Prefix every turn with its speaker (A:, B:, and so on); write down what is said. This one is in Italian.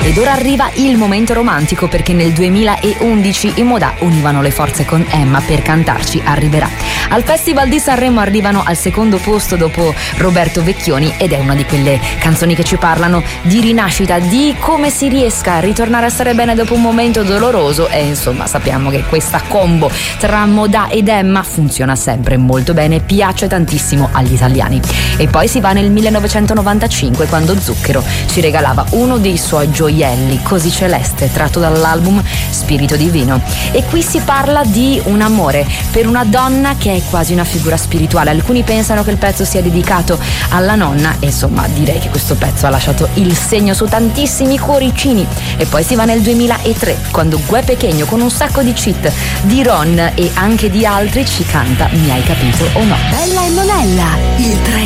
A: Ed ora arriva il momento romantico, perché nel 2011 i Modà univano le forze con Emma per cantarci Arriverà. Al Festival di Sanremo arrivano al secondo posto dopo Roberto Vecchioni, ed è una di quelle canzoni che ci parlano di rinascita, di come si riesca a ritornare a stare bene dopo un momento doloroso, e insomma sappiamo che questa combo tra Modà ed Emma funziona sempre molto bene, piace tantissimo agli italiani. E poi si va nel 1995, quando Zucchero ci regalava uno dei suoi gioielli, Così Celeste, tratto dall'album Spirito Divino. E qui si parla di un amore per una donna che è quasi una figura spirituale. Alcuni pensano che il pezzo sia dedicato alla nonna, e insomma direi che questo pezzo ha lasciato il segno su tantissimi cuoricini. E poi si va nel 2003, quando Gue Pequeno, con un sacco di cheat di Ron e anche di altri, ci canta Mi hai capito o no?
B: Bella e Monella, il 3